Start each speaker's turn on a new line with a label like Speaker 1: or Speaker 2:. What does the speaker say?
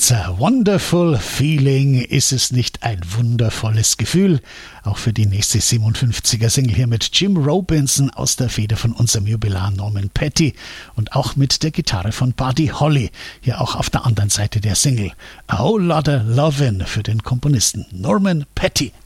Speaker 1: It's a wonderful feeling. Ist es nicht ein wundervolles Gefühl? Auch für die nächste 57er-Single hier mit Jim Robinson aus der Feder von unserem Jubilar Norman Petty und auch mit der Gitarre von Buddy Holly, hier auch auf der anderen Seite der Single. A Whole Lotta Lovin' für den Komponisten Norman Petty.